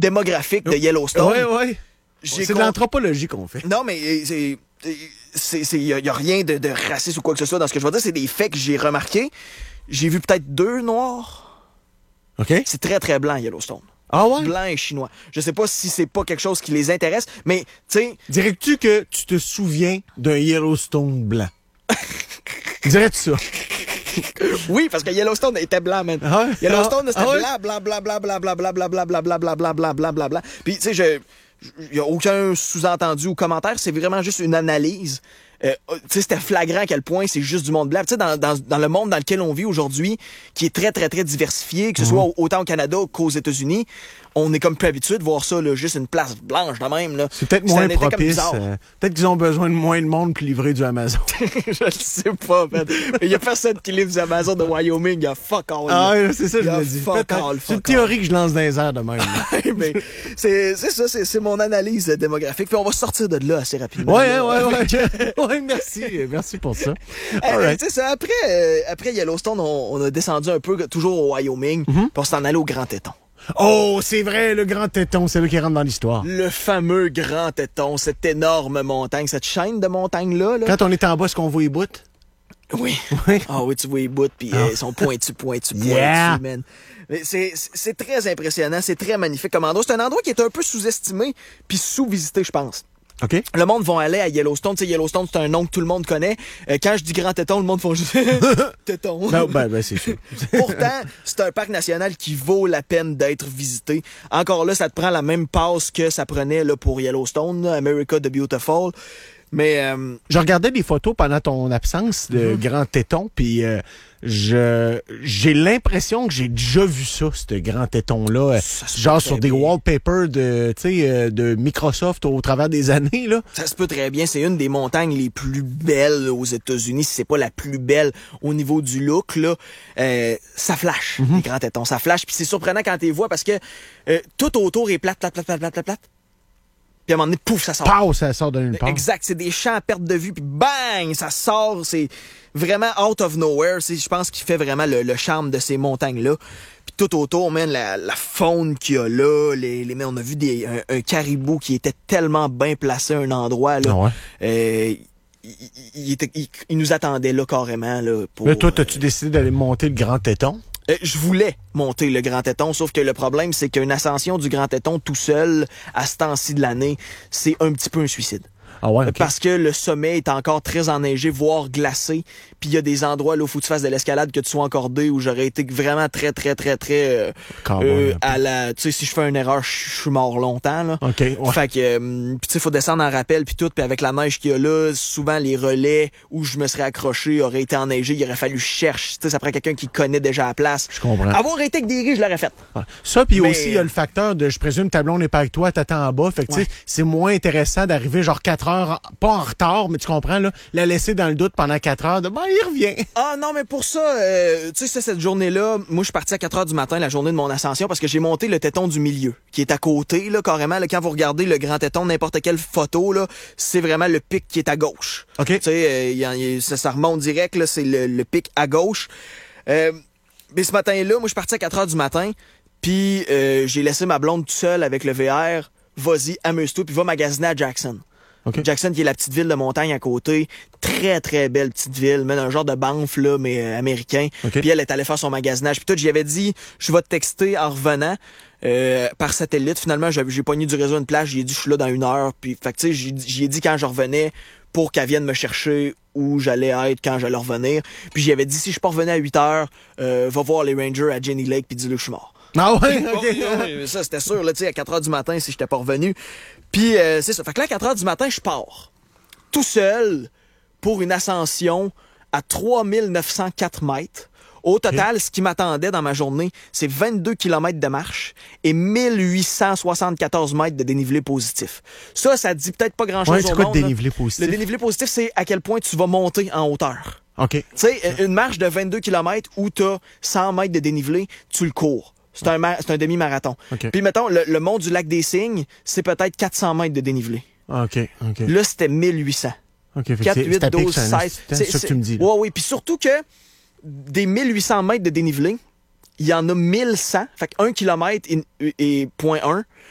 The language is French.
démographique de Yellowstone. Oui. C'est de l'anthropologie qu'on fait. Non, mais il y a rien de raciste ou quoi que ce soit dans ce que je veux dire. C'est des faits que j'ai remarqués. J'ai vu peut-être 2 noirs. OK. C'est très, très blanc, Yellowstone. Ah ouais? Blanc et chinois. Je sais pas si c'est pas quelque chose qui les intéresse, mais, tu sais... Dirais-tu que tu te souviens d'un Yellowstone blanc? Dirais-tu ça? Oui, parce que Yellowstone était blanc, man. Ah ouais? Yellowstone, c'était ouais? blanc. Puis, tu sais, il y a aucun sous-entendu ou commentaire, c'est vraiment juste une analyse. Tu sais, c'était flagrant à quel point c'est juste du monde blanc. Tu sais, dans le monde dans lequel on vit aujourd'hui, qui est très, très, très diversifié, que ce soit autant au Canada qu'aux États-Unis, on est comme plus habitué de voir ça, là, juste une place blanche de même. Là. C'est peut-être moins propice. Peut-être qu'ils ont besoin de moins de monde pour livrer du Amazon. Je le sais pas, man. Il y a personne qui livre du Amazon de Wyoming. Il y a fuck all. Ah, c'est ça, je me dis. C'est une théorie que je lance dans les airs de même. Mais c'est ça, c'est mon analyse démographique. Puis on va sortir de là assez rapidement. Ouais. Ouais, merci. Merci pour ça. Right. Tu sais, après Yellowstone, on a descendu un peu, toujours au Wyoming, pour s'en aller au Grand Teton. Oh, c'est vrai, le Grand Teton, c'est là qui rentre dans l'histoire. Le fameux Grand Teton, cette énorme montagne, cette chaîne de montagnes-là. Là. Quand on est en bas, est-ce qu'on voit les bouts? Oui. Ah oui, tu vois les bouts, puis ils sont pointus, Yeah. man. C'est très impressionnant, c'est très magnifique comme endroit. C'est un endroit qui est un peu sous-estimé, puis sous-visité, je pense. OK. Le monde va aller à Yellowstone. Tu sais, Yellowstone, c'est un nom que tout le monde connaît. Quand je dis Grand Teton, le monde font juste Teton. Ben, c'est sûr. Pourtant, c'est un parc national qui vaut la peine d'être visité. Encore là, ça te prend la même passe que ça prenait là, pour Yellowstone, là, America the Beautiful. Mais je regardais des photos pendant ton absence de Grand Téton, puis j'ai l'impression que j'ai déjà vu ça, ce Grand Téton-là, genre sur des wallpapers de Microsoft au travers des années, là. Ça se peut très bien. C'est une des montagnes les plus belles aux États-Unis, si c'est pas la plus belle au niveau du look, là. Ça flash, les Grands Tétons, ça flash. Puis c'est surprenant quand tu les vois parce que tout autour est plate. Puis à un moment donné, pouf, ça sort. Pow, ça sort d'une part. Exact, c'est des champs à perte de vue, puis bang, ça sort. C'est vraiment out of nowhere. C'est, je pense, qui fait vraiment le charme de ces montagnes-là. Puis tout autour, man, la faune qu'il y a là, on a vu un caribou qui était tellement bien placé à un endroit là. Ah ouais. Il nous attendait là carrément là. Mais toi, t'as-tu décidé d'aller monter le Grand Téton? Je voulais monter le Grand Téton, sauf que le problème, c'est qu'une ascension du Grand Téton tout seul, à ce temps-ci de l'année, c'est un petit peu un suicide. Ah ouais, okay. Parce que le sommet est encore très enneigé, voire glacé. Puis il y a des endroits là où faut que tu fasses de l'escalade, que tu sois encordé, où j'aurais été vraiment très à la... Tu sais, si je fais une erreur, je suis mort longtemps, là. OK, ouais. Fait que, puis tu sais, faut descendre en rappel, puis tout. Puis avec la neige qu'il y a là, souvent les relais où je me serais accroché auraient été enneigés. Il aurait fallu que je cherche. Tu sais, ça prend quelqu'un qui connaît déjà la place. Je comprends. Avoir été avec des riz, je l'aurais fait. Ouais. Ça, puis aussi, il y a le facteur de, je présume, ta blonde n'est pas avec toi, t'attends en bas. Fait que, tu sais, c'est moins intéressant d'arriver genre 4 heures, pas en retard, mais tu comprends, là, la laisser dans le doute pendant 4 heures, il revient. Ah non, mais pour ça, tu sais, cette journée-là, moi, je suis parti à 4 heures du matin, la journée de mon ascension, parce que j'ai monté le téton du milieu, qui est à côté, là, carrément. Là, quand vous regardez le Grand Téton, n'importe quelle photo, là, c'est vraiment le pic qui est à gauche. OK. Tu sais, ça remonte direct, là, c'est le pic à gauche. Mais ce matin-là, moi, je suis parti à 4 heures du matin, puis j'ai laissé ma blonde toute seule avec le VR. Vas-y, amuse-toi, puis va magasiner à Jackson. Okay. Jackson, qui est la petite ville de montagne à côté. Très, très belle petite ville. Même un genre de Banff, là, mais américain. Okay. Puis elle est allée faire son magasinage. Puis tout, j'y avais dit, je vais te texter en revenant par satellite. Finalement, j'ai pogné du réseau à une plage. J'ai dit, je suis là dans 1 heure. Puis, fait que tu sais, j'y ai dit quand je revenais pour qu'elle vienne me chercher où j'allais être quand j'allais revenir. Puis j'y avais dit, si je suis pas revenu à 8 heures, va voir les Rangers à Jenny Lake puis dis-le que je suis mort. Ah ouais, OK. Oui, ça, c'était sûr, là, tu sais, à 4 heures du matin, si j'étais pas revenu. Puis, c'est ça. Fait que là, à 4 heures du matin, je pars. Tout seul pour une ascension à 3904 mètres. Au total, ce qui m'attendait dans ma journée, c'est 22 km de marche et 1874 mètres de dénivelé positif. Ça dit peut-être pas grand-chose au monde. C'est quoi le dénivelé positif? Le dénivelé positif, c'est à quel point tu vas monter en hauteur. OK. Tu sais, une marche de 22 km où t'as 100 mètres de dénivelé, tu le cours. C'est un demi-marathon. Okay. Puis, mettons, le mont du lac des Cygnes, c'est peut-être 400 mètres de dénivelé. OK. Là, c'était 1800. OK. 4, 8, 12, 16. C'est ça que tu me dis. Oui. Puis surtout que des 1800 mètres de dénivelé, il y en a 1100. Fait que 1 km et 0.1.